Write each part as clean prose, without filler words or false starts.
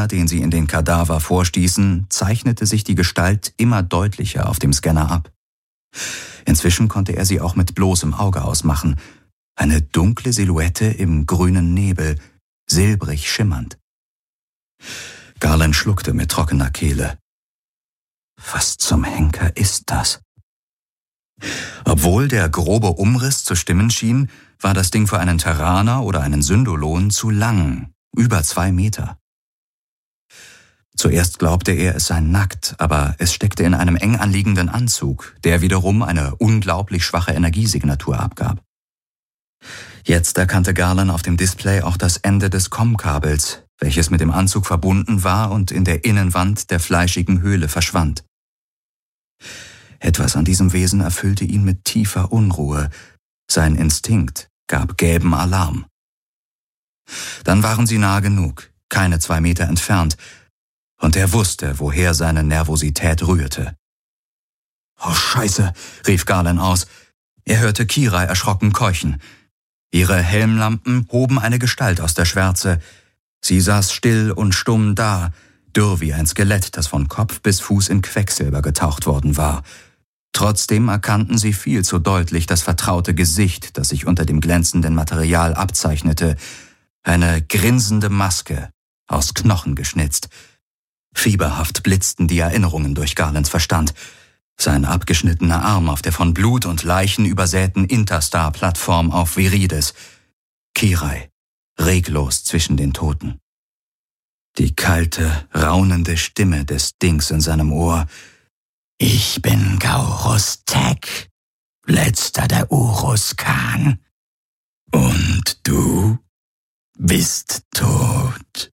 Meter, den sie in den Kadaver vorstießen, zeichnete sich die Gestalt immer deutlicher auf dem Scanner ab. Inzwischen konnte er sie auch mit bloßem Auge ausmachen. Eine dunkle Silhouette im grünen Nebel, silbrig schimmernd. Garland schluckte mit trockener Kehle. Was zum Henker ist das? Obwohl der grobe Umriss zu stimmen schien, war das Ding für einen Terraner oder einen Syndolon zu lang, über 2 Meter. Zuerst glaubte er, es sei nackt, aber es steckte in einem eng anliegenden Anzug, der wiederum eine unglaublich schwache Energiesignatur abgab. Jetzt erkannte Garland auf dem Display auch das Ende des COM-Kabels, welches mit dem Anzug verbunden war und in der Innenwand der fleischigen Höhle verschwand. Etwas an diesem Wesen erfüllte ihn mit tiefer Unruhe. Sein Instinkt gab gelben Alarm. Dann waren sie nah genug, keine 2 Meter entfernt, und er wusste, woher seine Nervosität rührte. »Oh Scheiße«, rief Garland aus. Er hörte Kirai erschrocken keuchen. Ihre Helmlampen hoben eine Gestalt aus der Schwärze. Sie saß still und stumm da, dürr wie ein Skelett, das von Kopf bis Fuß in Quecksilber getaucht worden war. Trotzdem erkannten sie viel zu deutlich das vertraute Gesicht, das sich unter dem glänzenden Material abzeichnete. Eine grinsende Maske, aus Knochen geschnitzt. Fieberhaft blitzten die Erinnerungen durch Garlands Verstand. Sein abgeschnittener Arm auf der von Blut und Leichen übersäten Interstar-Plattform auf Virides. Kirai, reglos zwischen den Toten. Die kalte, raunende Stimme des Dings in seinem Ohr. »Ich bin Gaurus Tech, letzter der Urus-Khan. Und du bist tot.«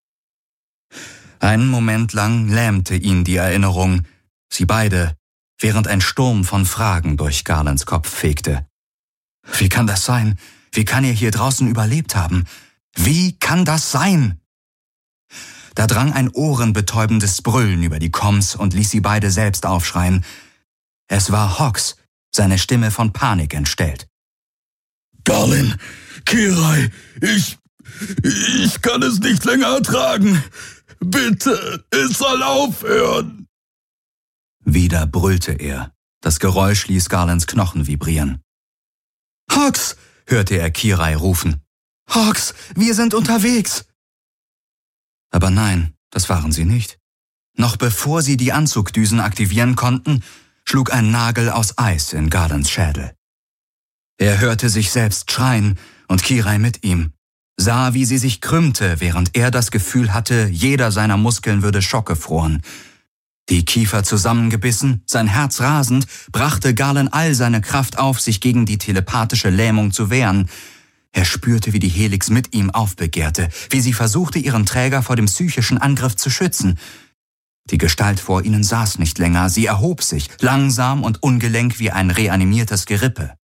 Einen Moment lang lähmte ihn die Erinnerung, sie beide, während ein Sturm von Fragen durch Garlands Kopf fegte. Wie kann das sein? Wie kann er hier draußen überlebt haben? Wie kann das sein? Da drang ein ohrenbetäubendes Brüllen über die Comms und ließ sie beide selbst aufschreien. Es war Hox, seine Stimme von Panik entstellt. »Garland, Kirai, ich kann es nicht länger ertragen. Bitte, es soll aufhören!« Wieder brüllte er. Das Geräusch ließ Garlands Knochen vibrieren. »Hox«, hörte er Kirai rufen. »Hox, wir sind unterwegs!« Aber nein, das waren sie nicht. Noch bevor sie die Anzugdüsen aktivieren konnten, schlug ein Nagel aus Eis in Garlands Schädel. Er hörte sich selbst schreien und Kirai mit ihm, sah, wie sie sich krümmte, während er das Gefühl hatte, jeder seiner Muskeln würde schockgefroren. Die Kiefer zusammengebissen, sein Herz rasend, brachte Garland all seine Kraft auf, sich gegen die telepathische Lähmung zu wehren. Er spürte, wie die Helix mit ihm aufbegehrte, wie sie versuchte, ihren Träger vor dem psychischen Angriff zu schützen. Die Gestalt vor ihnen saß nicht länger, sie erhob sich, langsam und ungelenk wie ein reanimiertes Gerippe.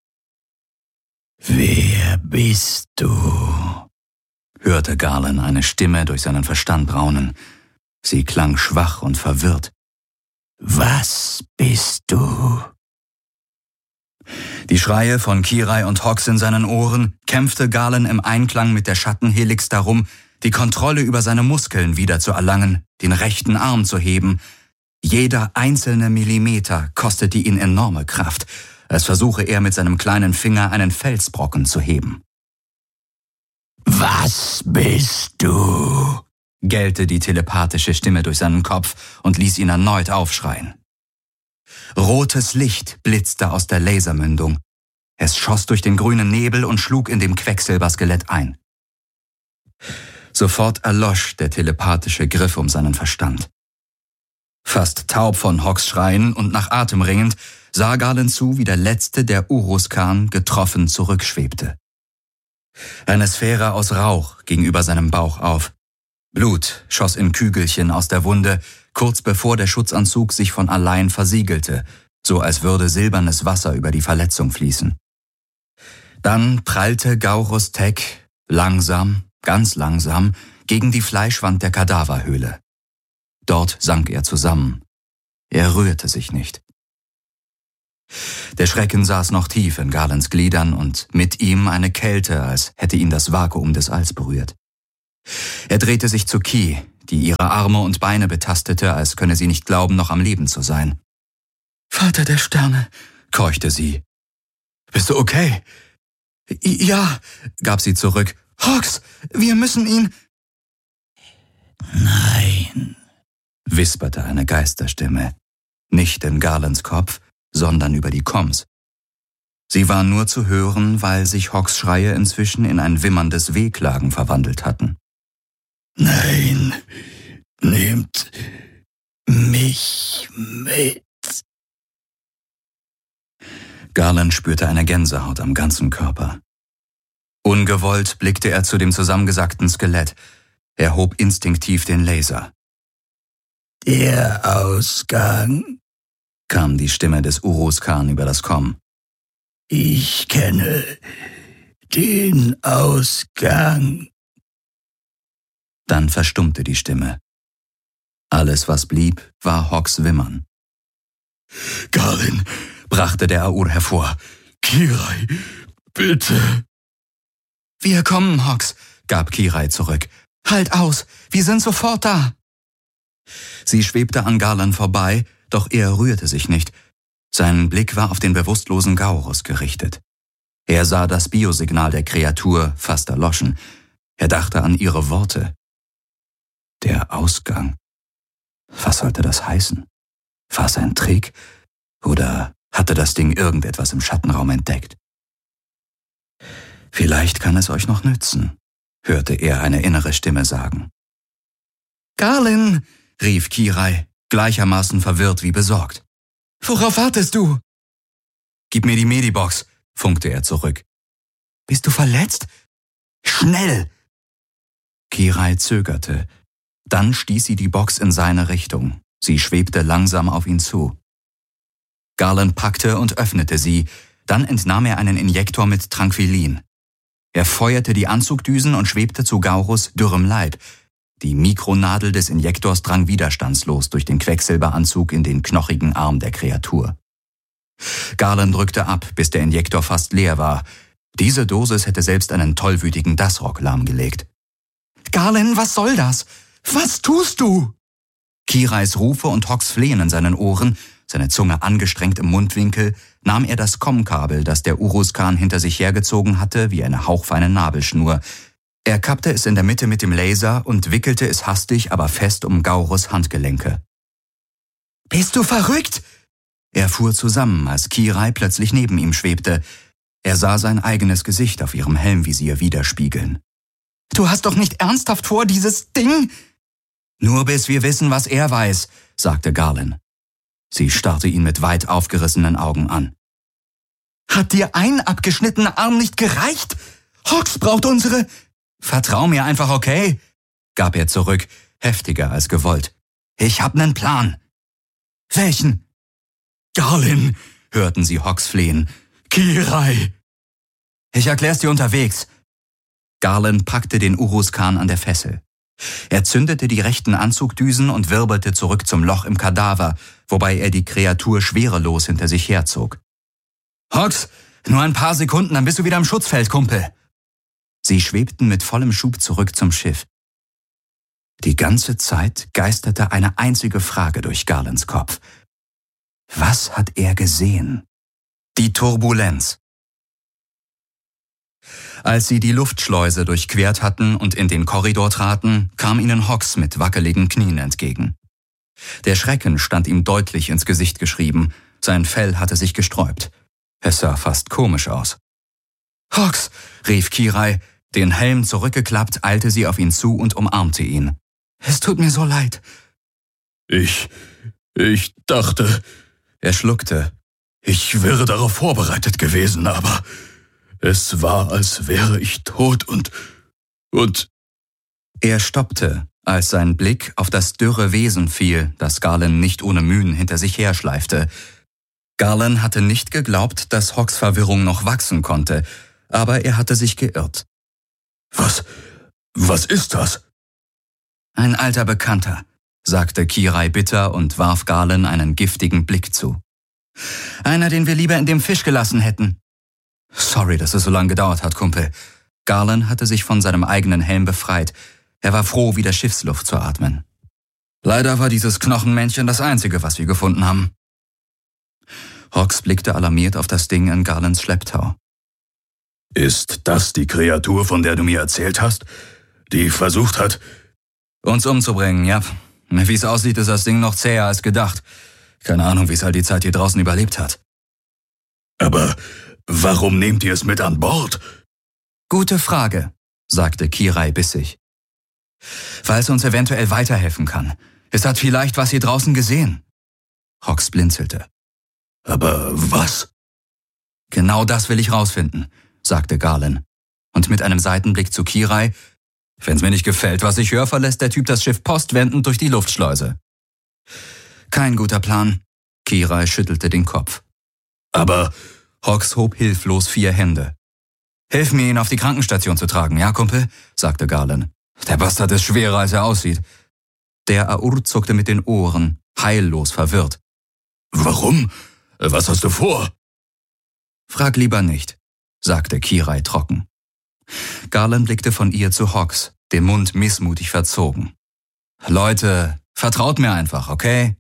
»Wer bist du?« hörte Garland eine Stimme durch seinen Verstand braunen. Sie klang schwach und verwirrt. »Was bist du?« Die Schreie von Kirai und Hox in seinen Ohren kämpfte Garland im Einklang mit der Schattenhelix darum, die Kontrolle über seine Muskeln wieder zu erlangen, den rechten Arm zu heben. Jeder einzelne Millimeter kostete ihn enorme Kraft, als versuche er mit seinem kleinen Finger einen Felsbrocken zu heben. »Was bist du?« gellte die telepathische Stimme durch seinen Kopf und ließ ihn erneut aufschreien. Rotes Licht blitzte aus der Lasermündung. Es schoss durch den grünen Nebel und schlug in dem Quecksilberskelett ein. Sofort erlosch der telepathische Griff um seinen Verstand. Fast taub von Hox Schreien und nach Atem ringend, sah Garland zu, wie der letzte der Urus-Khan getroffen zurückschwebte. Eine Sphäre aus Rauch ging über seinem Bauch auf. Blut schoss in Kügelchen aus der Wunde, kurz bevor der Schutzanzug sich von allein versiegelte, so als würde silbernes Wasser über die Verletzung fließen. Dann prallte Gaurus Tech langsam, ganz langsam, gegen die Fleischwand der Kadaverhöhle. Dort sank er zusammen. Er rührte sich nicht. Der Schrecken saß noch tief in Garlands Gliedern und mit ihm eine Kälte, als hätte ihn das Vakuum des Alls berührt. Er drehte sich zu Ki, die ihre Arme und Beine betastete, als könne sie nicht glauben, noch am Leben zu sein. »Vater der Sterne«, keuchte sie. »Bist du okay?« »Ja«, gab sie zurück. »Hawks, wir müssen ihn...« »Nein«, wisperte eine Geisterstimme, nicht in Garlands Kopf, sondern über die Comms. Sie war nur zu hören, weil sich Hawks Schreie inzwischen in ein wimmerndes Wehklagen verwandelt hatten. »Nein, nehmt mich mit.« Garland spürte eine Gänsehaut am ganzen Körper. Ungewollt blickte er zu dem zusammengesackten Skelett. Er hob instinktiv den Laser. »Der Ausgang?« kam die Stimme des Uruzkan über das Comm. »Ich kenne den Ausgang.« Dann verstummte die Stimme. Alles, was blieb, war Hawks Wimmern. »Garlin«, brachte der Aur hervor. »Kirai, bitte.« »Wir kommen, Hawks«, gab Kirai zurück. »Halt aus, wir sind sofort da.« Sie schwebte an Garland vorbei, doch er rührte sich nicht. Sein Blick war auf den bewusstlosen Gaurus gerichtet. Er sah das Biosignal der Kreatur fast erloschen. Er dachte an ihre Worte. Der Ausgang. Was sollte das heißen? War es ein Trick? Oder hatte das Ding irgendetwas im Schattenraum entdeckt? »Vielleicht kann es euch noch nützen«, hörte er eine innere Stimme sagen. »Garlin«, rief Kirai, gleichermaßen verwirrt wie besorgt. »Worauf wartest du?« »Gib mir die Medibox«, funkte er zurück. »Bist du verletzt? Schnell!« Kirai zögerte. Dann stieß sie die Box in seine Richtung. Sie schwebte langsam auf ihn zu. Garland packte und öffnete sie. Dann entnahm er einen Injektor mit Tranquilin. Er feuerte die Anzugdüsen und schwebte zu Gaurus dürrem Leib. Die Mikronadel des Injektors drang widerstandslos durch den Quecksilberanzug in den knochigen Arm der Kreatur. Garland drückte ab, bis der Injektor fast leer war. Diese Dosis hätte selbst einen tollwütigen Dasrock lahmgelegt. »Garland, was soll das? Was tust du?« Kirais Rufe und Hawks Flehen in seinen Ohren, seine Zunge angestrengt im Mundwinkel, nahm er das Kommkabel, das der Uruzkan hinter sich hergezogen hatte, wie eine hauchfeine Nabelschnur. Er kappte es in der Mitte mit dem Laser und wickelte es hastig, aber fest um Gaurus Handgelenke. »Bist du verrückt?« Er fuhr zusammen, als Kirai plötzlich neben ihm schwebte. Er sah sein eigenes Gesicht auf ihrem Helmvisier widerspiegeln. »Du hast doch nicht ernsthaft vor, dieses Ding?« »Nur bis wir wissen, was er weiß«, sagte Garland. Sie starrte ihn mit weit aufgerissenen Augen an. »Hat dir ein abgeschnittener Arm nicht gereicht? Hawks braucht unsere...« »Vertrau mir einfach, okay?«, gab er zurück, heftiger als gewollt. »Ich hab nen Plan.« »Welchen?« »Garlin«, hörten sie Hawks flehen. »Kirai.« »Ich erklär's dir unterwegs.« Garland packte den Uruzkan an der Fessel. Er zündete die rechten Anzugdüsen und wirbelte zurück zum Loch im Kadaver, wobei er die Kreatur schwerelos hinter sich herzog. »Hawks, nur ein paar Sekunden, dann bist du wieder im Schutzfeld, Kumpel.« Sie schwebten mit vollem Schub zurück zum Schiff. Die ganze Zeit geisterte eine einzige Frage durch Garlands Kopf. Was hat er gesehen? Die Turbulenz. Als sie die Luftschleuse durchquert hatten und in den Korridor traten, kam ihnen Hawks mit wackeligen Knien entgegen. Der Schrecken stand ihm deutlich ins Gesicht geschrieben, sein Fell hatte sich gesträubt. Es sah fast komisch aus. »Hawks«, rief Kirai, den Helm zurückgeklappt, eilte sie auf ihn zu und umarmte ihn. »Es tut mir so leid.« Ich dachte...« Er schluckte. »Ich wäre darauf vorbereitet gewesen, aber es war, als wäre ich tot und...« Er stoppte, als sein Blick auf das dürre Wesen fiel, das Garland nicht ohne Mühen hinter sich herschleifte. Garland hatte nicht geglaubt, dass Hawks Verwirrung noch wachsen konnte, aber er hatte sich geirrt. Was ist das?« »Ein alter Bekannter«, sagte Kirai bitter und warf Garland einen giftigen Blick zu. »Einer, den wir lieber in dem Fisch gelassen hätten.« »Sorry, dass es so lange gedauert hat, Kumpel.« Garland hatte sich von seinem eigenen Helm befreit. Er war froh, wieder Schiffsluft zu atmen. Leider war dieses Knochenmännchen das Einzige, was wir gefunden haben. Hawks blickte alarmiert auf das Ding in Garlands Schlepptau. Ist das die Kreatur, von der du mir erzählt hast, die versucht hat, uns umzubringen, ja. Wie es aussieht, ist das Ding noch zäher als gedacht. Keine Ahnung, wie es all die Zeit hier draußen überlebt hat. Aber warum nehmt ihr es mit an Bord? Gute Frage, sagte Kirai bissig. Weil es uns eventuell weiterhelfen kann. Es hat vielleicht was hier draußen gesehen. Hawks blinzelte. Aber was? Genau das will ich rausfinden, sagte Garland. Und mit einem Seitenblick zu Kirai: Wenn's mir nicht gefällt, was ich höre, verlässt der Typ das Schiff postwendend durch die Luftschleuse. Kein guter Plan. Kirai schüttelte den Kopf. Aber Hawks hob hilflos 4 Hände. Hilf mir, ihn auf die Krankenstation zu tragen, ja, Kumpel? Sagte Garland. Der Bastard ist schwerer, als er aussieht. Der Aur zuckte mit den Ohren, heillos verwirrt. Warum? Was hast du vor? Frag lieber nicht, sagte Kirai trocken. Garland blickte von ihr zu Hawks, den Mund missmutig verzogen. Leute, vertraut mir einfach, okay?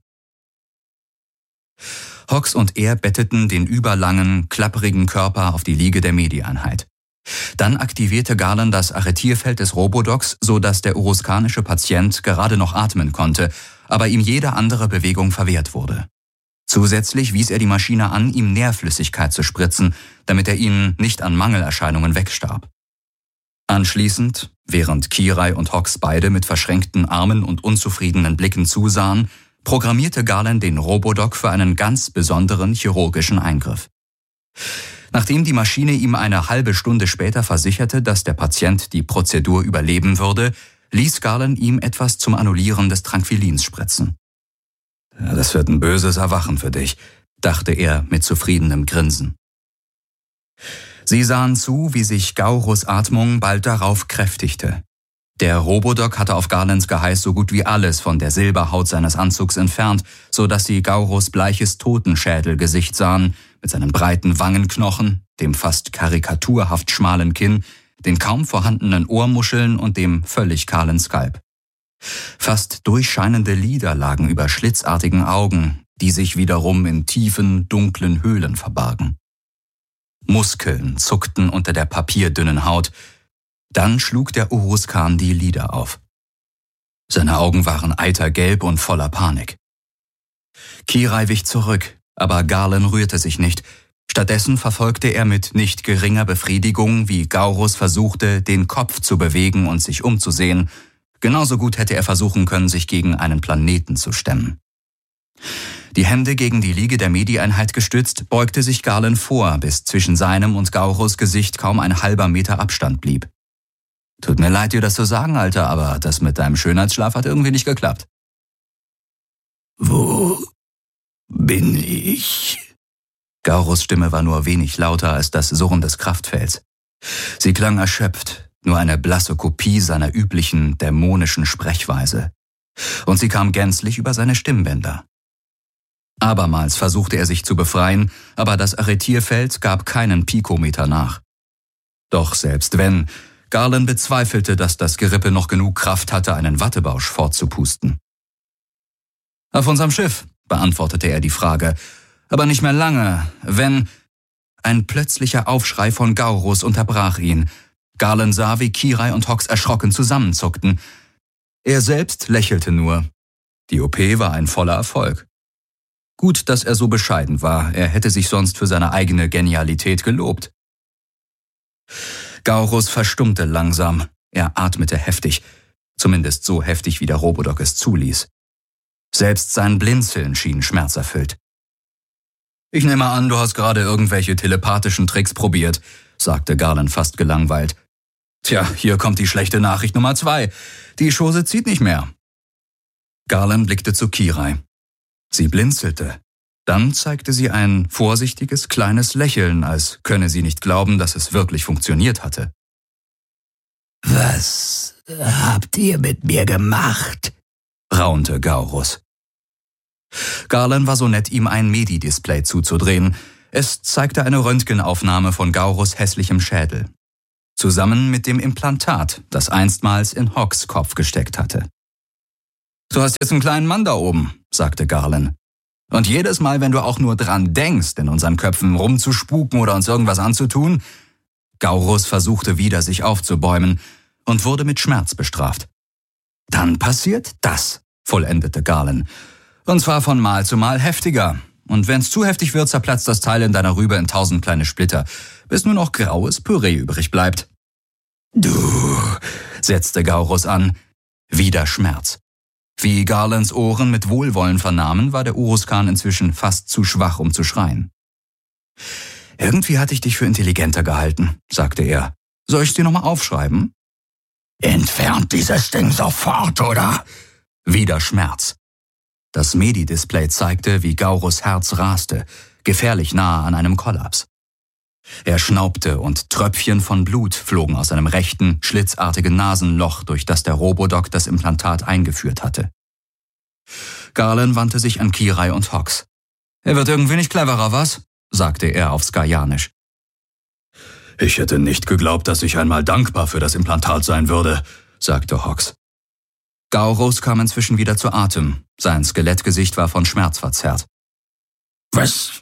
Hawks und er betteten den überlangen, klapprigen Körper auf die Liege der Medi-Einheit. Dann aktivierte Garland das Arretierfeld des Robodocs, so dass der uruskanische Patient gerade noch atmen konnte, aber ihm jede andere Bewegung verwehrt wurde. Zusätzlich wies er die Maschine an, ihm Nährflüssigkeit zu spritzen, damit er ihnen nicht an Mangelerscheinungen wegstarb. Anschließend, während Kirai und Hawks beide mit verschränkten Armen und unzufriedenen Blicken zusahen, programmierte Garland den Robodoc für einen ganz besonderen chirurgischen Eingriff. Nachdem die Maschine ihm eine halbe Stunde später versicherte, dass der Patient die Prozedur überleben würde, ließ Garland ihm etwas zum Annullieren des Tranquilins spritzen. Ja, das wird ein böses Erwachen für dich, dachte er mit zufriedenem Grinsen. Sie sahen zu, wie sich Gaurus Atmung bald darauf kräftigte. Der Robodoc hatte auf Garlands Geheiß so gut wie alles von der Silberhaut seines Anzugs entfernt, so dass sie Gaurus bleiches Totenschädelgesicht sahen, mit seinen breiten Wangenknochen, dem fast karikaturhaft schmalen Kinn, den kaum vorhandenen Ohrmuscheln und dem völlig kahlen Skalp. Fast durchscheinende Lider lagen über schlitzartigen Augen, die sich wiederum in tiefen, dunklen Höhlen verbargen. Muskeln zuckten unter der papierdünnen Haut. Dann schlug der Uruskan die Lider auf. Seine Augen waren eitergelb und voller Panik. Kirai wich zurück, aber Garland rührte sich nicht. Stattdessen verfolgte er mit nicht geringer Befriedigung, wie Gaurus versuchte, den Kopf zu bewegen und sich umzusehen. Genauso gut hätte er versuchen können, sich gegen einen Planeten zu stemmen. Die Hände gegen die Liege der Medi-Einheit gestützt, beugte sich Garland vor, bis zwischen seinem und Gaurus Gesicht kaum ein halber Meter Abstand blieb. Tut mir leid, dir das zu sagen, Alter, aber das mit deinem Schönheitsschlaf hat irgendwie nicht geklappt. Wo bin ich? Gaurus' Stimme war nur wenig lauter als das Surren des Kraftfelds. Sie klang erschöpft, nur eine blasse Kopie seiner üblichen dämonischen Sprechweise. Und sie kam gänzlich über seine Stimmbänder. Abermals versuchte er sich zu befreien, aber das Arretierfeld gab keinen Pikometer nach. Doch selbst wenn, Garland bezweifelte, dass das Gerippe noch genug Kraft hatte, einen Wattebausch fortzupusten. Auf unserem Schiff, beantwortete er die Frage, aber nicht mehr lange, wenn... Ein plötzlicher Aufschrei von Gaurus unterbrach ihn. Garland sah, wie Kirai und Hawks erschrocken zusammenzuckten. Er selbst lächelte nur. Die OP war ein voller Erfolg. Gut, dass er so bescheiden war, er hätte sich sonst für seine eigene Genialität gelobt. Gaurus verstummte langsam, er atmete heftig, zumindest so heftig, wie der Robodoc es zuließ. Selbst sein Blinzeln schien schmerzerfüllt. »Ich nehme an, du hast gerade irgendwelche telepathischen Tricks probiert«, sagte Garland fast gelangweilt. »Tja, hier kommt die schlechte Nachricht Nummer 2. Die Chose zieht nicht mehr.« Garland blickte zu Kirai. Sie blinzelte. Dann zeigte sie ein vorsichtiges, kleines Lächeln, als könne sie nicht glauben, dass es wirklich funktioniert hatte. »Was habt ihr mit mir gemacht?« raunte Gaurus. Garland war so nett, ihm ein Medi-Display zuzudrehen. Es zeigte eine Röntgenaufnahme von Gaurus hässlichem Schädel. zusammen mit dem Implantat, das einstmals in Hawks Kopf gesteckt hatte. »Du hast jetzt einen kleinen Mann da oben«, sagte Garland. »Und jedes Mal, wenn du auch nur dran denkst, in unseren Köpfen rumzuspuken oder uns irgendwas anzutun«, Gaurus versuchte wieder, sich aufzubäumen und wurde mit Schmerz bestraft. »Dann passiert das«, vollendete Garland. »Und zwar von Mal zu Mal heftiger. Und wenn's zu heftig wird, zerplatzt das Teil in deiner Rübe in 1000 kleine Splitter, bis nur noch graues Püree übrig bleibt.« »Du«, setzte Gaurus an. Wieder Schmerz. Wie Garlands Ohren mit Wohlwollen vernahmen, war der Uruzkan inzwischen fast zu schwach, um zu schreien. »Irgendwie hatte ich dich für intelligenter gehalten«, sagte er. »Soll ich's dir nochmal aufschreiben?« »Entfernt dieses Ding sofort, oder?« Wieder Schmerz. Das Medi-Display zeigte, wie Gaurus Herz raste, gefährlich nahe an einem Kollaps. Er schnaubte und Tröpfchen von Blut flogen aus seinem rechten, schlitzartigen Nasenloch, durch das der Robodoc das Implantat eingeführt hatte. Garland wandte sich an Kirai und Hawks. »Er wird irgendwie nicht cleverer, was?« sagte er auf Skajanisch. »Ich hätte nicht geglaubt, dass ich einmal dankbar für das Implantat sein würde«, sagte Hawks. Gaurus kam inzwischen wieder zu Atem. Sein Skelettgesicht war von Schmerz verzerrt. Was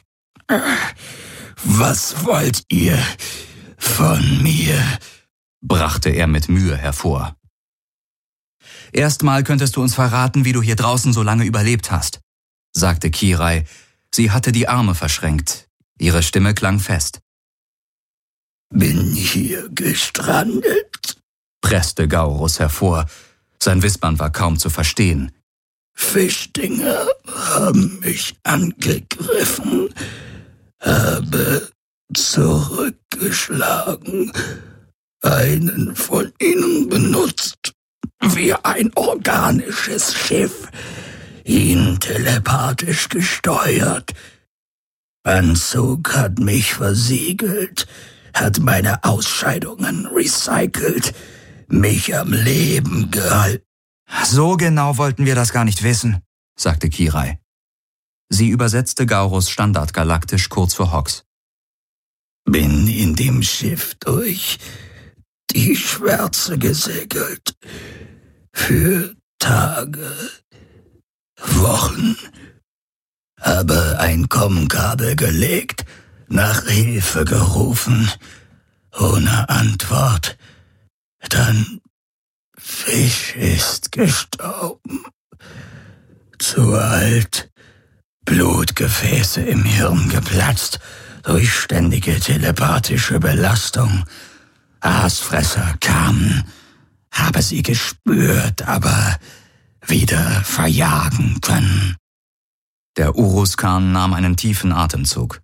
wollt ihr von mir?« brachte er mit Mühe hervor. »Erstmal könntest du uns verraten, wie du hier draußen so lange überlebt hast«, sagte Kirai. Sie hatte die Arme verschränkt. Ihre Stimme klang fest. »Bin hier gestrandet«, presste Gaurus hervor. Sein Wispern war kaum zu verstehen. »Fischdinger haben mich angegriffen, habe zurückgeschlagen, einen von ihnen benutzt, wie ein organisches Schiff, ihn telepathisch gesteuert. Anzug hat mich versiegelt, hat meine Ausscheidungen recycelt, mich am Leben gehalten.« »So genau wollten wir das gar nicht wissen«, sagte Kirai. Sie übersetzte Gaurus standardgalaktisch kurz vor Hawks. »Bin in dem Schiff durch die Schwärze gesegelt. Für Tage, Wochen. Habe ein Kommkabel gelegt, nach Hilfe gerufen, ohne Antwort. Dann Fisch ist gestorben. Zu alt, Blutgefäße im Hirn geplatzt durch ständige telepathische Belastung. Aasfresser kamen, habe sie gespürt, aber wieder verjagen können.« Der Uruzkan nahm einen tiefen Atemzug.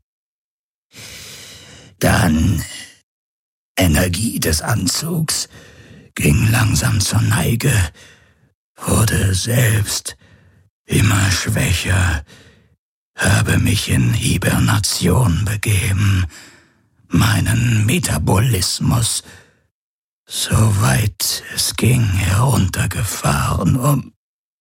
Dann Energie des Anzugs ging langsam zur Neige, wurde selbst immer schwächer, habe mich in Hibernation begeben, meinen Metabolismus, soweit es ging, heruntergefahren, um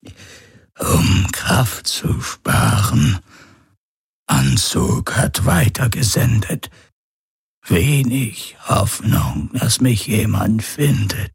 Kraft zu sparen. Anzug hat weitergesendet. Wenig Hoffnung, dass mich jemand findet.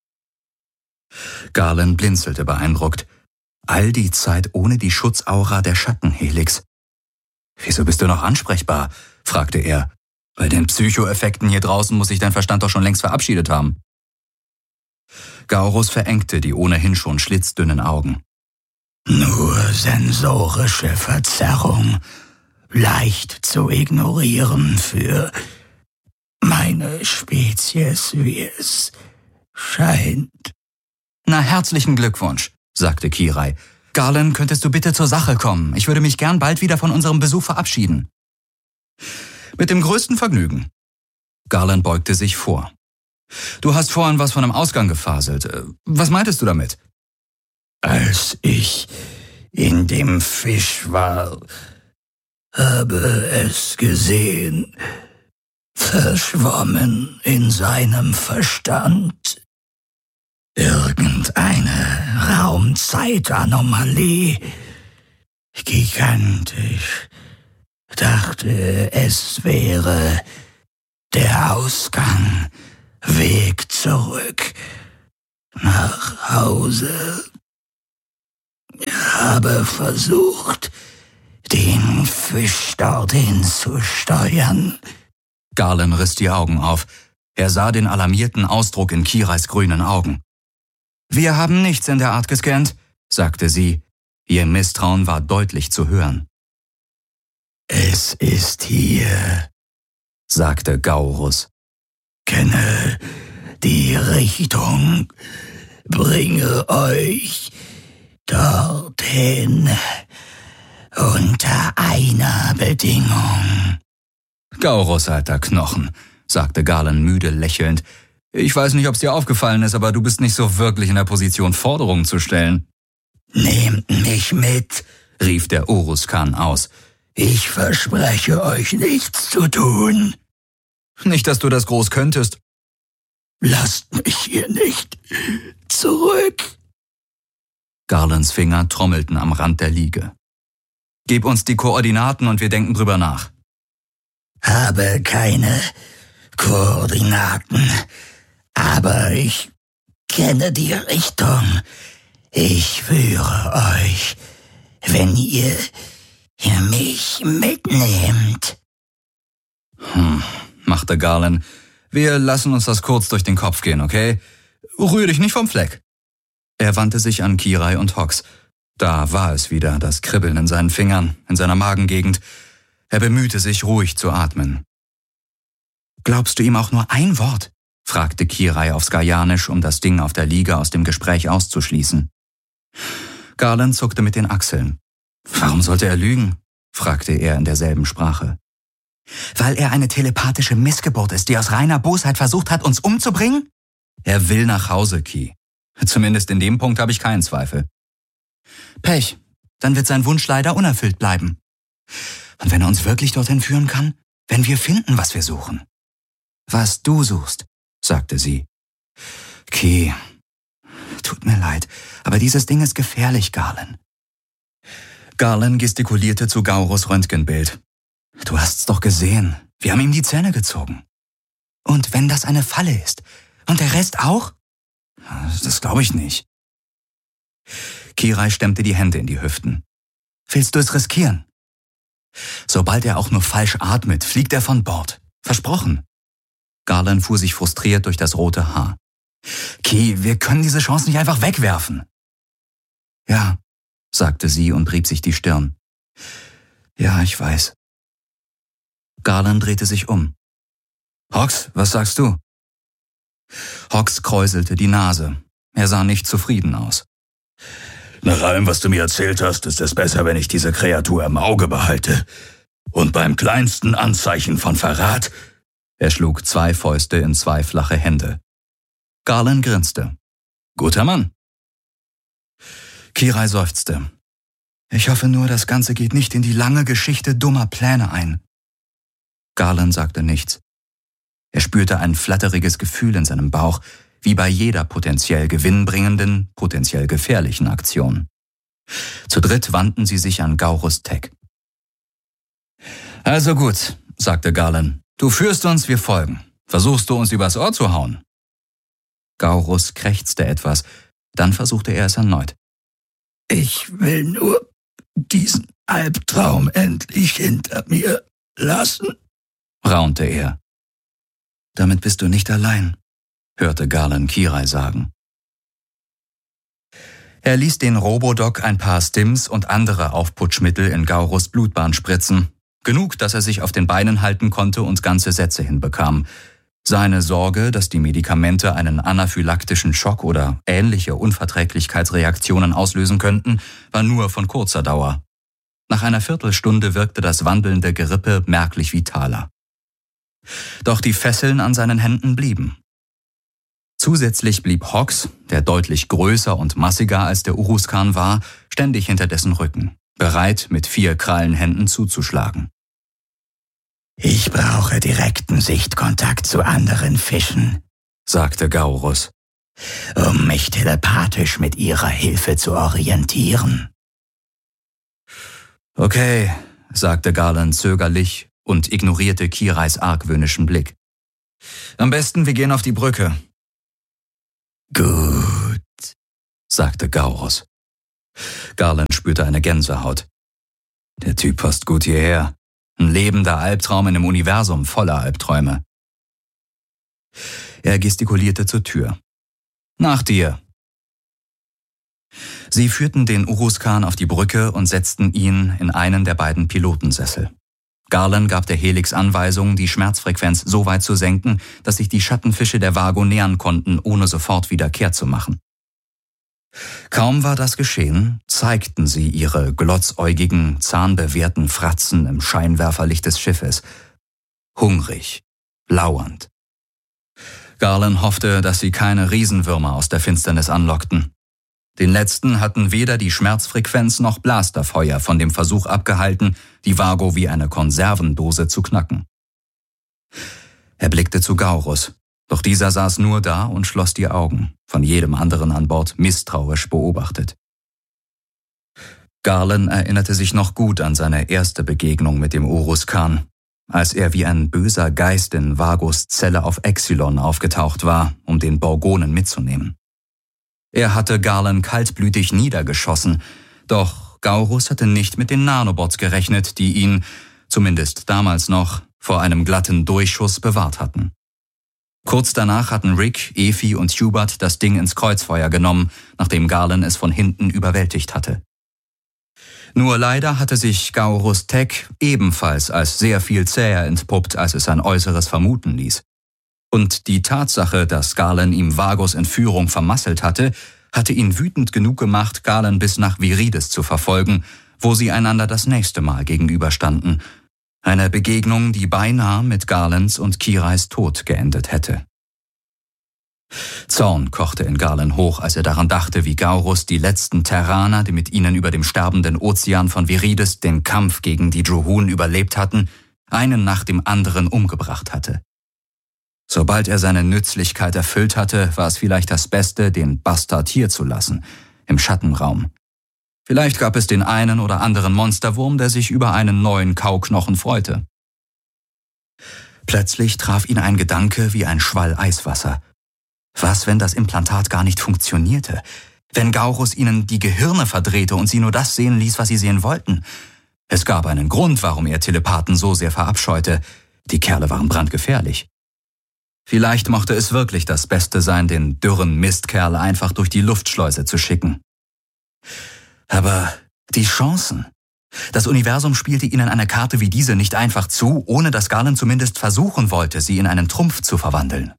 Garland blinzelte beeindruckt. All die Zeit ohne die Schutzaura der Schattenhelix. »Wieso bist du noch ansprechbar?« fragte er. »Bei den Psychoeffekten hier draußen muss sich dein Verstand doch schon längst verabschiedet haben.« Gaurus verengte die ohnehin schon schlitzdünnen Augen. »Nur sensorische Verzerrung, leicht zu ignorieren für meine Spezies, wie es scheint.« »Na, herzlichen Glückwunsch«, sagte Kirai. »Garland, könntest du bitte zur Sache kommen? Ich würde mich gern bald wieder von unserem Besuch verabschieden.« »Mit dem größten Vergnügen.« Garland beugte sich vor. »Du hast vorhin was von einem Ausgang gefaselt. Was meintest du damit?« »Als ich in dem Fisch war, habe es gesehen, verschwommen in seinem Verstand. Irgendeine Raumzeitanomalie, gigantisch, dachte, es wäre der Ausgang Weg zurück nach Hause. Habe versucht, den Fisch dorthin zu steuern. Garland riss die Augen auf. Er sah den alarmierten Ausdruck in Kirais grünen Augen. »Wir haben nichts in der Art gescannt«, sagte sie. Ihr Misstrauen war deutlich zu hören. »Es ist hier«, sagte Gaurus. »Kenne die Richtung, bringe euch dorthin unter einer Bedingung.« »Gaurus, alter Knochen«, sagte Garland müde lächelnd. »Ich weiß nicht, ob's dir aufgefallen ist, aber du bist nicht so wirklich in der Position, Forderungen zu stellen.« »Nehmt mich mit«, rief der Uruzkan aus. »Ich verspreche euch nichts zu tun.« »Nicht, dass du das groß könntest.« »Lasst mich hier nicht zurück.« Garlands Finger trommelten am Rand der Liege. »Gib uns die Koordinaten und wir denken drüber nach.« »Habe keine Koordinaten, aber ich kenne die Richtung. Ich führe euch, wenn ihr mich mitnehmt.« Machte Garland. »Wir lassen uns das kurz durch den Kopf gehen, okay? Rühr dich nicht vom Fleck.« Er wandte sich an Kirai und Hox. Da war es wieder, das Kribbeln in seinen Fingern, in seiner Magengegend. Er bemühte sich, ruhig zu atmen. »Glaubst du ihm auch nur ein Wort?« fragte Kirai auf Skajanisch, um das Ding auf der Liege aus dem Gespräch auszuschließen. Garland zuckte mit den Achseln. »Warum sollte er lügen?« fragte er in derselben Sprache. »Weil er eine telepathische Missgeburt ist, die aus reiner Bosheit versucht hat, uns umzubringen?« »Er will nach Hause, Ki. Zumindest in dem Punkt habe ich keinen Zweifel.« »Pech, dann wird sein Wunsch leider unerfüllt bleiben. Und wenn er uns wirklich dorthin führen kann, wenn wir finden, was wir suchen.« »Was du suchst«, sagte sie. »Ki, tut mir leid, aber dieses Ding ist gefährlich, Garland.« Garland gestikulierte zu Gaurus Röntgenbild. »Du hast's doch gesehen. Wir haben ihm die Zähne gezogen.« »Und wenn das eine Falle ist? Und der Rest auch?« »Das glaube ich nicht.« Kirai stemmte die Hände in die Hüften. »Willst du es riskieren?« »Sobald er auch nur falsch atmet, fliegt er von Bord. Versprochen.« Garland fuhr sich frustriert durch das rote Haar. »Ki, wir können diese Chance nicht einfach wegwerfen.« »Ja«, sagte sie und rieb sich die Stirn. »Ja, ich weiß.« Garland drehte sich um. »Hox, was sagst du?« Hox kräuselte die Nase. Er sah nicht zufrieden aus. »Nach allem, was du mir erzählt hast, ist es besser, wenn ich diese Kreatur im Auge behalte. Und beim kleinsten Anzeichen von Verrat...« Er schlug 2 Fäuste in 2 flache Hände. Garland grinste. »Guter Mann.« Kirai seufzte. »Ich hoffe nur, das Ganze geht nicht in die lange Geschichte dummer Pläne ein.« Garland sagte nichts. Er spürte ein flatteriges Gefühl in seinem Bauch, wie bei jeder potenziell gewinnbringenden, potenziell gefährlichen Aktion. Zu dritt wandten sie sich an Gaurus Tech. »Also gut«, sagte Garland. »Du führst uns, wir folgen. Versuchst du uns übers Ohr zu hauen?« Gaurus krächzte etwas, dann versuchte er es erneut. »Ich will nur diesen Albtraum endlich hinter mir lassen«, raunte er. »Damit bist du nicht allein«, hörte Garland Kirai sagen. Er ließ den Robodoc ein paar Stims und andere Aufputschmittel in Gaurus Blutbahn spritzen. Genug, dass er sich auf den Beinen halten konnte und ganze Sätze hinbekam. Seine Sorge, dass die Medikamente einen anaphylaktischen Schock oder ähnliche Unverträglichkeitsreaktionen auslösen könnten, war nur von kurzer Dauer. Nach einer Viertelstunde wirkte das wandelnde Gerippe merklich vitaler. Doch die Fesseln an seinen Händen blieben. Zusätzlich blieb Hox, der deutlich größer und massiger als der Uruzkan war, ständig hinter dessen Rücken, bereit, mit 4 Krallenhänden zuzuschlagen. »Ich brauche direkten Sichtkontakt zu anderen Fischen«, sagte Gaurus, »um mich telepathisch mit ihrer Hilfe zu orientieren.« »Okay«, sagte Garland zögerlich und ignorierte Kirais argwöhnischen Blick. Am besten, wir gehen auf die Brücke. Gut, sagte Gaurus. Garland spürte eine Gänsehaut. Der Typ passt gut hierher. Ein lebender Albtraum in einem Universum voller Albträume. Er gestikulierte zur Tür. Nach dir. Sie führten den Uruzkan auf die Brücke und setzten ihn in einen der beiden Pilotensessel. Garland gab der Helix Anweisung, die Schmerzfrequenz so weit zu senken, dass sich die Schattenfische der Vago nähern konnten, ohne sofort wieder kehrt zu machen. Kaum war das geschehen, zeigten sie ihre glotzäugigen, zahnbewehrten Fratzen im Scheinwerferlicht des Schiffes. Hungrig, lauernd. Garland hoffte, dass sie keine Riesenwürmer aus der Finsternis anlockten. Den letzten hatten weder die Schmerzfrequenz noch Blasterfeuer von dem Versuch abgehalten, die Vago wie eine Konservendose zu knacken. Er blickte zu Gaurus, doch dieser saß nur da und schloss die Augen, von jedem anderen an Bord misstrauisch beobachtet. Garland erinnerte sich noch gut an seine erste Begegnung mit dem Uruzkan, als er wie ein böser Geist in Vagos Zelle auf Exilon aufgetaucht war, um den Borgonen mitzunehmen. Er hatte Garland kaltblütig niedergeschossen, doch Gaurus hatte nicht mit den Nanobots gerechnet, die ihn, zumindest damals noch, vor einem glatten Durchschuss bewahrt hatten. Kurz danach hatten Rick, Efi und Hubert das Ding ins Kreuzfeuer genommen, nachdem Garland es von hinten überwältigt hatte. Nur leider hatte sich Gaurus Tech ebenfalls als sehr viel zäher entpuppt, als es sein Äußeres vermuten ließ. Und die Tatsache, dass Garland ihm Vagos Entführung vermasselt hatte ihn wütend genug gemacht, Garland bis nach Viridis zu verfolgen, wo sie einander das nächste Mal gegenüberstanden. Eine Begegnung, die beinahe mit Garlands und Kirais Tod geendet hätte. Zorn kochte in Garland hoch, als er daran dachte, wie Gaurus die letzten Terraner, die mit ihnen über dem sterbenden Ozean von Viridis den Kampf gegen die Druhun überlebt hatten, einen nach dem anderen umgebracht hatte. Sobald er seine Nützlichkeit erfüllt hatte, war es vielleicht das Beste, den Bastard hier zu lassen, im Schattenraum. Vielleicht gab es den einen oder anderen Monsterwurm, der sich über einen neuen Kauknochen freute. Plötzlich traf ihn ein Gedanke wie ein Schwall Eiswasser. Was, wenn das Implantat gar nicht funktionierte? Wenn Gaurus ihnen die Gehirne verdrehte und sie nur das sehen ließ, was sie sehen wollten? Es gab einen Grund, warum er Telepathen so sehr verabscheute. Die Kerle waren brandgefährlich. Vielleicht mochte es wirklich das Beste sein, den dürren Mistkerl einfach durch die Luftschleuse zu schicken. Aber die Chancen. Das Universum spielte ihnen eine Karte wie diese nicht einfach zu, ohne dass Garland zumindest versuchen wollte, sie in einen Trumpf zu verwandeln.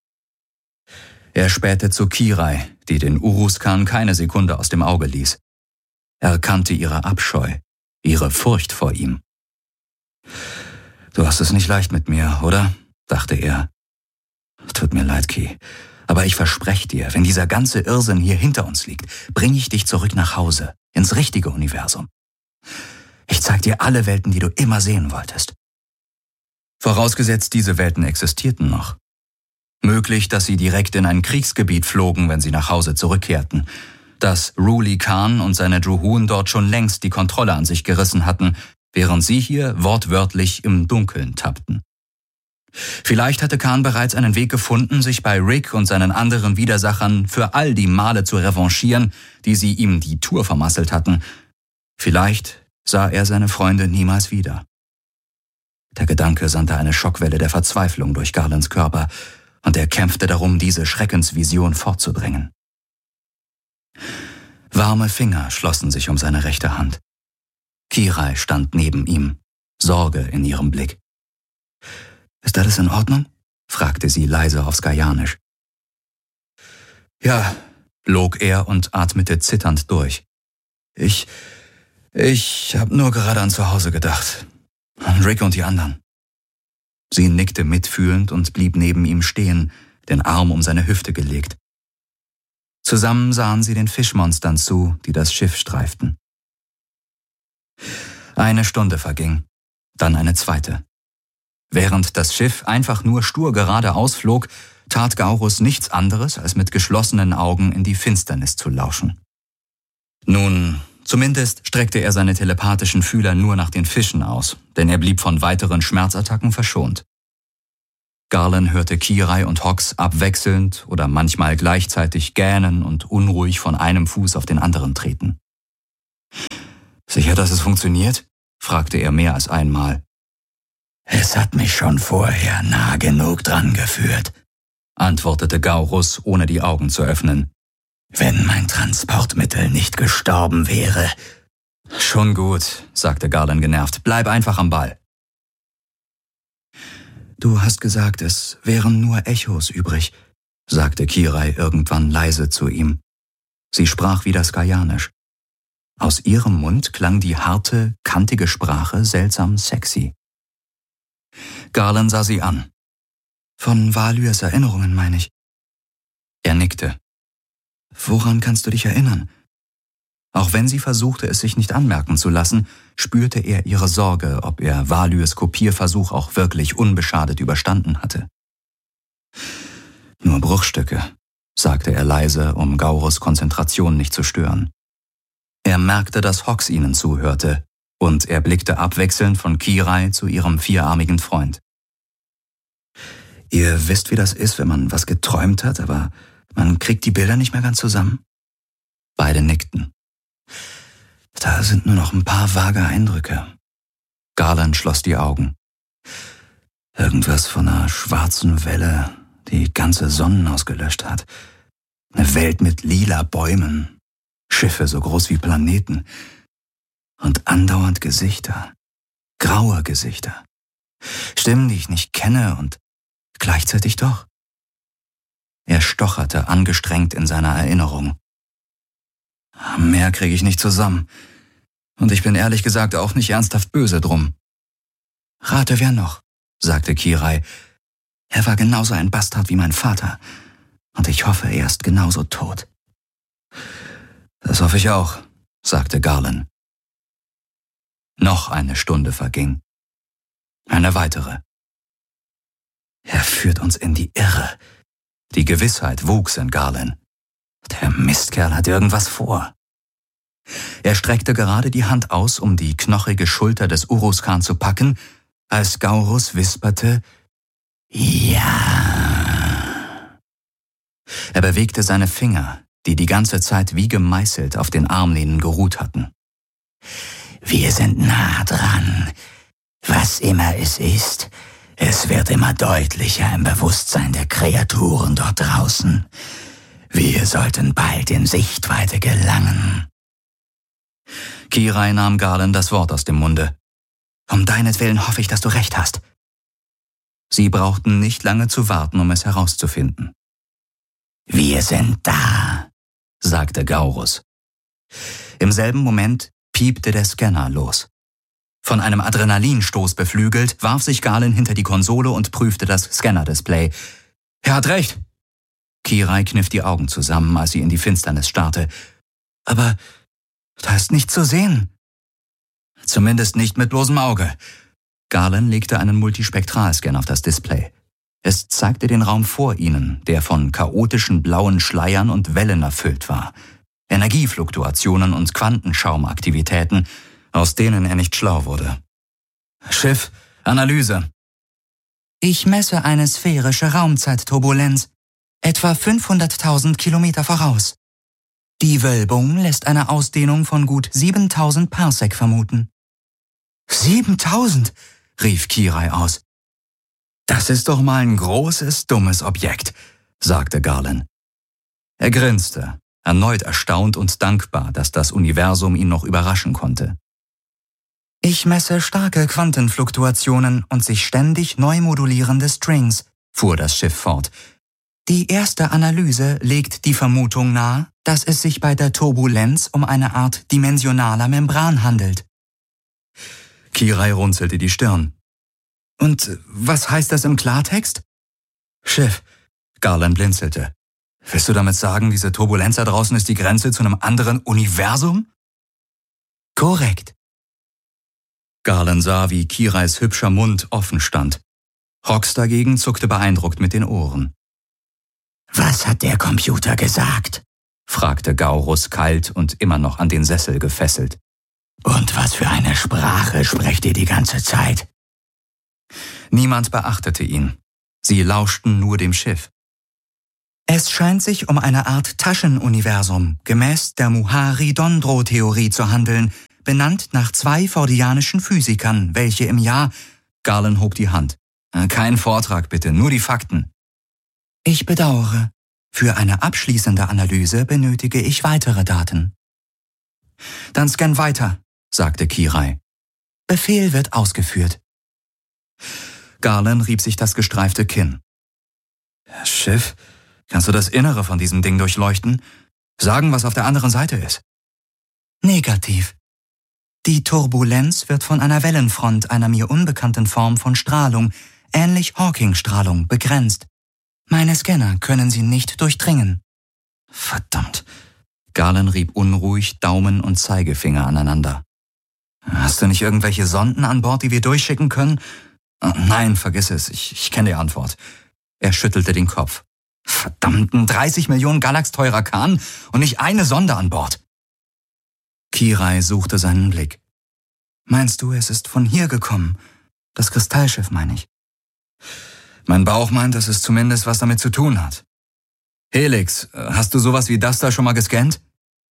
Er spähte zu Kirai, die den Uruzkan keine Sekunde aus dem Auge ließ. Er kannte ihre Abscheu, ihre Furcht vor ihm. »Du hast es nicht leicht mit mir, oder?« dachte er. »Tut mir leid, Ki, aber ich verspreche dir, wenn dieser ganze Irrsinn hier hinter uns liegt, bringe ich dich zurück nach Hause, ins richtige Universum. Ich zeig dir alle Welten, die du immer sehen wolltest.« Vorausgesetzt, diese Welten existierten noch. Möglich, dass sie direkt in ein Kriegsgebiet flogen, wenn sie nach Hause zurückkehrten. Dass Ruli Khan und seine Druhun dort schon längst die Kontrolle an sich gerissen hatten, während sie hier wortwörtlich im Dunkeln tappten. Vielleicht hatte Khan bereits einen Weg gefunden, sich bei Rick und seinen anderen Widersachern für all die Male zu revanchieren, die sie ihm die Tour vermasselt hatten. Vielleicht sah er seine Freunde niemals wieder. Der Gedanke sandte eine Schockwelle der Verzweiflung durch Garlands Körper, und er kämpfte darum, diese Schreckensvision fortzudrängen. Warme Finger schlossen sich um seine rechte Hand. Kirai stand neben ihm, Sorge in ihrem Blick. »Ist alles in Ordnung?« fragte sie leise auf Skajanisch. »Ja«, log er und atmete zitternd durch. Ich habe nur gerade an zu Hause gedacht. An Rick und die anderen.« Sie nickte mitfühlend und blieb neben ihm stehen, den Arm um seine Hüfte gelegt. Zusammen sahen sie den Fischmonstern zu, die das Schiff streiften. Eine Stunde verging, dann eine zweite. Während das Schiff einfach nur stur geradeaus flog, tat Gaurus nichts anderes, als mit geschlossenen Augen in die Finsternis zu lauschen. Nun, zumindest streckte er seine telepathischen Fühler nur nach den Fischen aus, denn er blieb von weiteren Schmerzattacken verschont. Garland hörte Kirai und Hox abwechselnd oder manchmal gleichzeitig gähnen und unruhig von einem Fuß auf den anderen treten. »Sicher, dass es funktioniert?« fragte er mehr als einmal. »Es hat mich schon vorher nah genug dran geführt«, antwortete Gaurus, ohne die Augen zu öffnen. »Wenn mein Transportmittel nicht gestorben wäre.« »Schon gut«, sagte Garland genervt. »Bleib einfach am Ball.« »Du hast gesagt, es wären nur Echos übrig«, sagte Kirai irgendwann leise zu ihm. Sie sprach wieder Skajanisch. Aus ihrem Mund klang die harte, kantige Sprache seltsam sexy. Garland sah sie an. »Von Valyrs Erinnerungen, meine ich.« Er nickte. »Woran kannst du dich erinnern?« Auch wenn sie versuchte, es sich nicht anmerken zu lassen, spürte er ihre Sorge, ob er Valyrs Kopierversuch auch wirklich unbeschadet überstanden hatte. »Nur Bruchstücke«, sagte er leise, um Gaurus Konzentration nicht zu stören. Er merkte, dass Hox ihnen zuhörte, und er blickte abwechselnd von Kirai zu ihrem vierarmigen Freund. »Ihr wisst, wie das ist, wenn man was geträumt hat, aber man kriegt die Bilder nicht mehr ganz zusammen?« Beide nickten. »Da sind nur noch ein paar vage Eindrücke.« Garland schloss die Augen. »Irgendwas von einer schwarzen Welle, die ganze Sonnen ausgelöscht hat. Eine Welt mit lila Bäumen, Schiffe so groß wie Planeten und andauernd Gesichter, graue Gesichter. Stimmen, die ich nicht kenne und gleichzeitig doch.« Er stocherte angestrengt in seiner Erinnerung. »Mehr kriege ich nicht zusammen. Und ich bin ehrlich gesagt auch nicht ernsthaft böse drum.« »Rate, wer noch?« sagte Kirai. »Er war genauso ein Bastard wie mein Vater. Und ich hoffe, er ist genauso tot.« »Das hoffe ich auch«, sagte Garland. Noch eine Stunde verging. Eine weitere. »Er führt uns in die Irre.« Die Gewissheit wuchs in Garland. Der Mistkerl hat irgendwas vor. Er streckte gerade die Hand aus, um die knochige Schulter des Uruzkan zu packen, als Gaurus wisperte, »Ja.« Er bewegte seine Finger, die die ganze Zeit wie gemeißelt auf den Armlehnen geruht hatten. »Wir sind nah dran. Was immer es ist, es wird immer deutlicher im Bewusstsein der Kreaturen dort draußen. Wir sollten bald in Sichtweite gelangen.« Kirai nahm Garland das Wort aus dem Munde. »Um deinetwillen hoffe ich, dass du recht hast.« Sie brauchten nicht lange zu warten, um es herauszufinden. »Wir sind da«, sagte Gaurus. Im selben Moment piepte der Scanner los. Von einem Adrenalinstoß beflügelt, warf sich Garland hinter die Konsole und prüfte das Scanner-Display. »Er hat recht!« Kirai kniff die Augen zusammen, als sie in die Finsternis starrte. »Aber da ist nichts zu sehen.« »Zumindest nicht mit bloßem Auge.« Garland legte einen Multispektralscan auf das Display. Es zeigte den Raum vor ihnen, der von chaotischen blauen Schleiern und Wellen erfüllt war. Energiefluktuationen und Quantenschaumaktivitäten, aus denen er nicht schlau wurde. »Schiff, Analyse.« »Ich messe eine sphärische Raumzeitturbulenz, etwa 500.000 Kilometer voraus. Die Wölbung lässt eine Ausdehnung von gut 7.000 Parsec vermuten.« »7.000«, rief Kirai aus. »Das ist doch mal ein großes, dummes Objekt«, sagte Garland. Er grinste, erneut erstaunt und dankbar, dass das Universum ihn noch überraschen konnte. »Ich messe starke Quantenfluktuationen und sich ständig neu modulierende Strings«, fuhr das Schiff fort. »Die erste Analyse legt die Vermutung nahe, dass es sich bei der Turbulenz um eine Art dimensionaler Membran handelt.« Kirai runzelte die Stirn. »Und was heißt das im Klartext?« »Schiff«, Garland blinzelte. »Willst du damit sagen, diese Turbulenz da draußen ist die Grenze zu einem anderen Universum?« »Korrekt.« Garland sah, wie Kirais hübscher Mund offen stand. Hox dagegen zuckte beeindruckt mit den Ohren. »Was hat der Computer gesagt?« fragte Gaurus kalt und immer noch an den Sessel gefesselt. »Und was für eine Sprache sprecht ihr die ganze Zeit?« Niemand beachtete ihn. Sie lauschten nur dem Schiff. Es scheint sich um eine Art Taschenuniversum, gemäß der Muhari-Dondro-Theorie zu handeln, benannt nach 2 fordianischen Physikern, welche im Jahr... Garland hob die Hand. Kein Vortrag bitte, nur die Fakten. Ich bedauere. Für eine abschließende Analyse benötige ich weitere Daten. Dann scan weiter, sagte Kirai. Befehl wird ausgeführt. Garland rieb sich das gestreifte Kinn. Schiff, kannst du das Innere von diesem Ding durchleuchten? Sagen, was auf der anderen Seite ist? Negativ. Die Turbulenz wird von einer Wellenfront einer mir unbekannten Form von Strahlung, ähnlich Hawking-Strahlung, begrenzt. Meine Scanner können sie nicht durchdringen. Verdammt. Garland rieb unruhig Daumen und Zeigefinger aneinander. Hast du nicht irgendwelche Sonden an Bord, die wir durchschicken können? Nein, vergiss es, ich kenne die Antwort. Er schüttelte den Kopf. Verdammten 30 Millionen Galax teurer Kahn und nicht eine Sonde an Bord. Kirai suchte seinen Blick. Meinst du, es ist von hier gekommen? Das Kristallschiff, meine ich. Mein Bauch meint, dass es zumindest was damit zu tun hat. Helix, hast du sowas wie das da schon mal gescannt?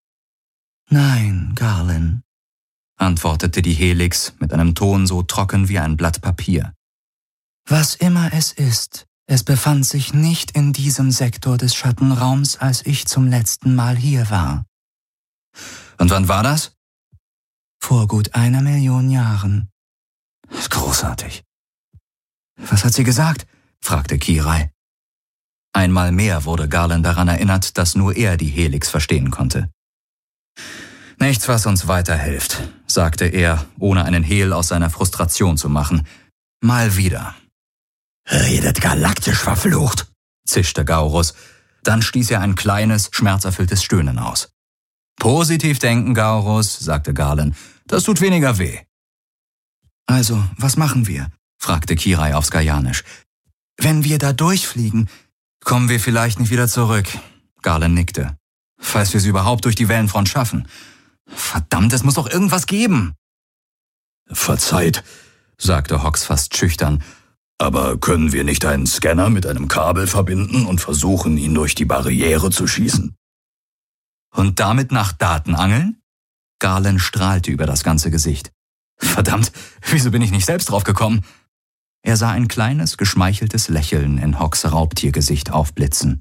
Nein, Garland, antwortete die Helix mit einem Ton so trocken wie ein Blatt Papier. Was immer es ist, es befand sich nicht in diesem Sektor des Schattenraums, als ich zum letzten Mal hier war. Und wann war das? Vor gut 1 Million Jahren. Großartig. Was hat sie gesagt? Fragte Kirai. Einmal mehr wurde Garland daran erinnert, dass nur er die Helix verstehen konnte. Nichts, was uns weiterhilft, sagte er, ohne einen Hehl aus seiner Frustration zu machen. Mal wieder. Redet galaktisch, verflucht, zischte Gaurus. Dann stieß er ein kleines, schmerzerfülltes Stöhnen aus. Positiv denken, Gaurus, sagte Garland. Das tut weniger weh. Also, was machen wir? Fragte Kirai auf Skajanisch. Wenn wir da durchfliegen, kommen wir vielleicht nicht wieder zurück. Garland nickte. Falls wir es überhaupt durch die Wellenfront schaffen. Verdammt, es muss doch irgendwas geben. Verzeiht, sagte Hawks fast schüchtern. Aber können wir nicht einen Scanner mit einem Kabel verbinden und versuchen, ihn durch die Barriere zu schießen? Und damit nach Daten angeln? Garland strahlte über das ganze Gesicht. Verdammt, wieso bin ich nicht selbst drauf gekommen? Er sah ein kleines, geschmeicheltes Lächeln in Hawks Raubtiergesicht aufblitzen.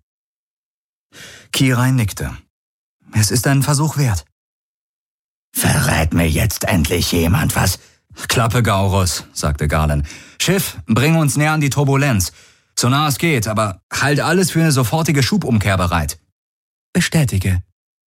Kirai nickte. Es ist einen Versuch wert. Verrät mir jetzt endlich jemand was? Klappe, Gaurus, sagte Garland. Schiff, bring uns näher an die Turbulenz. So nah es geht, aber halt alles für eine sofortige Schubumkehr bereit. Bestätige.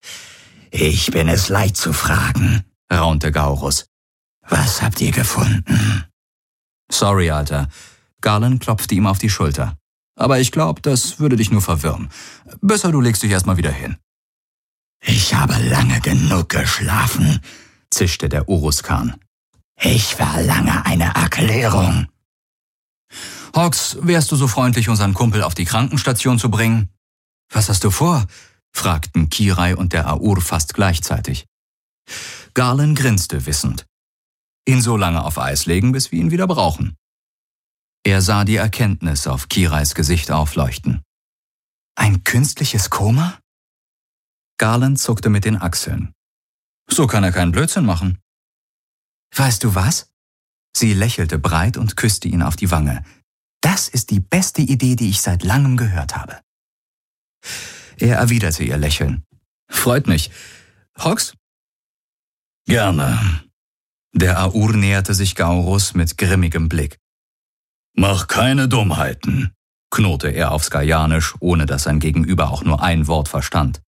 Ich bin es leid zu fragen, raunte Gaurus. Was habt ihr gefunden? Sorry, Alter. Garland klopfte ihm auf die Schulter. Aber ich glaube, das würde dich nur verwirren. Besser du legst dich erstmal wieder hin. Ich habe lange genug geschlafen, zischte der Urus-Khan. Ich verlange eine Erklärung. Hawks, wärst du so freundlich, unseren Kumpel auf die Krankenstation zu bringen? Was hast du vor? Fragten Kirai und der Aur fast gleichzeitig. Garland grinste wissend. Ihn so lange auf Eis legen, bis wir ihn wieder brauchen. Er sah die Erkenntnis auf Kirais Gesicht aufleuchten. Ein künstliches Koma? Garland zuckte mit den Achseln. So kann er keinen Blödsinn machen. Weißt du was? Sie lächelte breit und küsste ihn auf die Wange. Das ist die beste Idee, die ich seit langem gehört habe. Er erwiderte ihr Lächeln. Freut mich. Hawks? Gerne. Der Aur näherte sich Gaurus mit grimmigem Blick. Mach keine Dummheiten, knurrte er auf Skajanisch, ohne dass sein Gegenüber auch nur ein Wort verstand.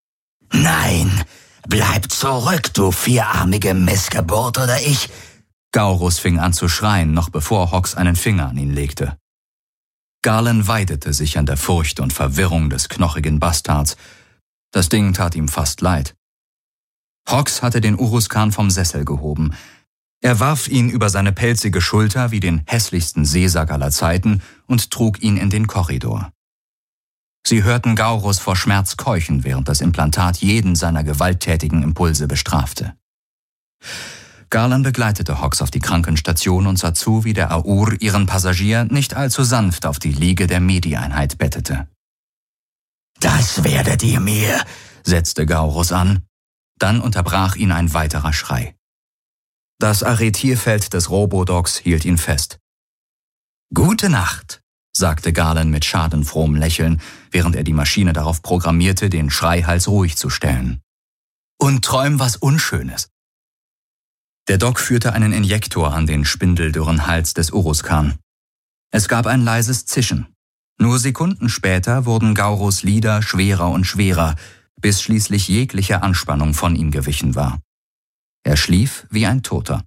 Nein, bleib zurück, du vierarmige Missgeburt, oder ich... Gaurus fing an zu schreien, noch bevor Hawks einen Finger an ihn legte. Garland weidete sich an der Furcht und Verwirrung des knochigen Bastards. Das Ding tat ihm fast leid. Hawks hatte den Urus-Khan vom Sessel gehoben. Er warf ihn über seine pelzige Schulter wie den hässlichsten Seesack aller Zeiten und trug ihn in den Korridor. Sie hörten Gaurus vor Schmerz keuchen, während das Implantat jeden seiner gewalttätigen Impulse bestrafte. Garland begleitete Hawks auf die Krankenstation und sah zu, wie der Aur ihren Passagier nicht allzu sanft auf die Liege der Medi-Einheit bettete. »Das werdet ihr mir«, setzte Gaurus an. Dann unterbrach ihn ein weiterer Schrei. Das Arretierfeld des Robodogs hielt ihn fest. »Gute Nacht«, sagte Garland mit schadenfrohem Lächeln, während er die Maschine darauf programmierte, den Schreihals ruhig zu stellen. »Und träum was Unschönes.« Der Dog führte einen Injektor an den spindeldürren Hals des Uruskan. Es gab ein leises Zischen. Nur Sekunden später wurden Gaurus Lider schwerer und schwerer, bis schließlich jegliche Anspannung von ihm gewichen war. Er schlief wie ein Toter.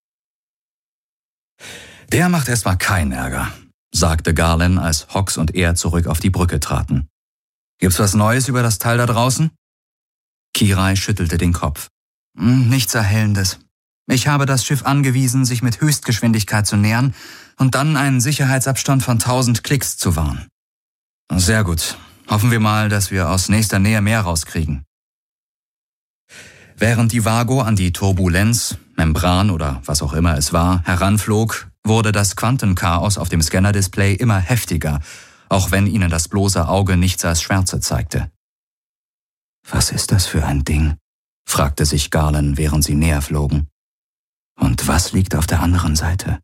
»Der macht erstmal keinen Ärger«, sagte Garland, als Hawks und er zurück auf die Brücke traten. »Gibt's was Neues über das Teil da draußen?« Kirai schüttelte den Kopf. »Nichts Erhellendes. Ich habe das Schiff angewiesen, sich mit Höchstgeschwindigkeit zu nähern und dann einen Sicherheitsabstand von 1000 Klicks zu wahren.« »Sehr gut. Hoffen wir mal, dass wir aus nächster Nähe mehr rauskriegen.« Während die Vago an die Turbulenz, Membran oder was auch immer es war, heranflog, wurde das Quantenchaos auf dem Scanner-Display immer heftiger, auch wenn ihnen das bloße Auge nichts als Schwärze zeigte. »Was ist das für ein Ding?« fragte sich Garland, während sie näher flogen. »Und was liegt auf der anderen Seite?«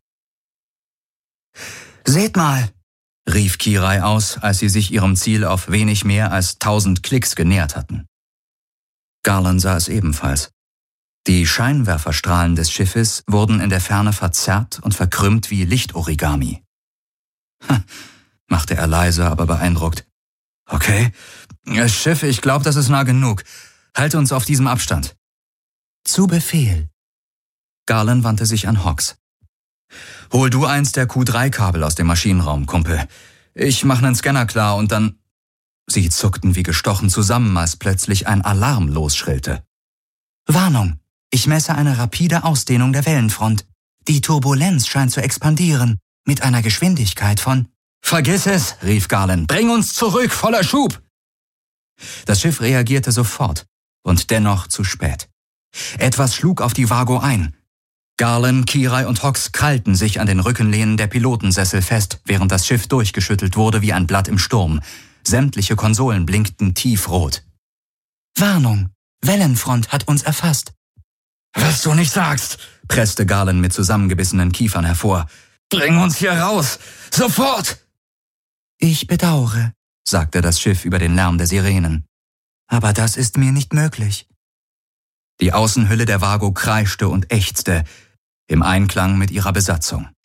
»Seht mal«, rief Kirai aus, als sie sich ihrem Ziel auf wenig mehr als 1000 Klicks genähert hatten. Garland sah es ebenfalls. Die Scheinwerferstrahlen des Schiffes wurden in der Ferne verzerrt und verkrümmt wie Lichtorigami. Machte er leise, aber beeindruckt. »Okay, Schiff, ich glaube, das ist nah genug. Halte uns auf diesem Abstand.« »Zu Befehl.« Garland wandte sich an Hawks. »Hol du eins der Q3-Kabel aus dem Maschinenraum, Kumpel. Ich mache einen Scanner klar und dann...« Sie zuckten wie gestochen zusammen, als plötzlich ein Alarm losschrillte. »Warnung! Ich messe eine rapide Ausdehnung der Wellenfront. Die Turbulenz scheint zu expandieren, mit einer Geschwindigkeit von...« »Vergiss es«, rief Garland. »Bring uns zurück, voller Schub!« Das Schiff reagierte sofort und dennoch zu spät. Etwas schlug auf die Vago ein. Garland, Kirai und Hawks krallten sich an den Rückenlehnen der Pilotensessel fest, während das Schiff durchgeschüttelt wurde wie ein Blatt im Sturm. Sämtliche Konsolen blinkten tiefrot. »Warnung! Wellenfront hat uns erfasst.« »Was du nicht sagst«, presste Garland mit zusammengebissenen Kiefern hervor. »Bring uns hier raus! Sofort!« »Ich bedauere«, sagte das Schiff über den Lärm der Sirenen. »Aber das ist mir nicht möglich.« Die Außenhülle der Vago kreischte und ächzte, im Einklang mit ihrer Besatzung.